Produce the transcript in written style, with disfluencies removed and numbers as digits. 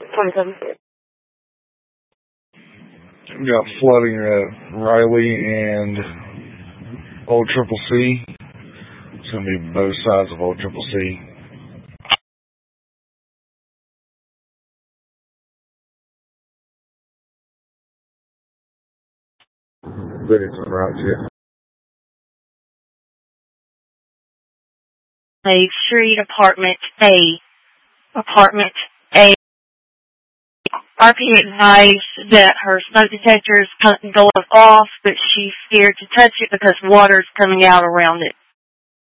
27. We got flooding at Riley and Old Triple C. It's going to be both sides of Old Triple C. But it's not right yet. Maeve Street, Apartment A. Apartment A. RP advised that her smoke detector is going off, but she's scared to touch it because water's coming out around it.